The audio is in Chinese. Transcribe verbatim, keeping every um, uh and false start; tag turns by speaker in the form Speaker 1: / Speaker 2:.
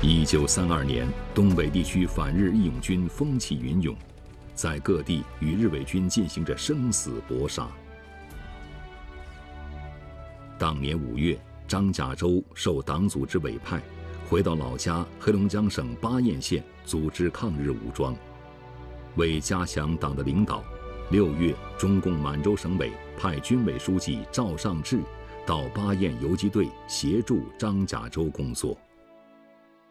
Speaker 1: 一九三二年，东北地区反日义勇军风起云涌，在各地与日伪军进行着生死搏杀。当年五月，张甲洲受党组织委派，回到老家黑龙江省巴彦县组织抗日武装。为加强党的领导，六月，中共满洲省委派军委书记赵尚志到巴彦游击队协助张甲洲工作。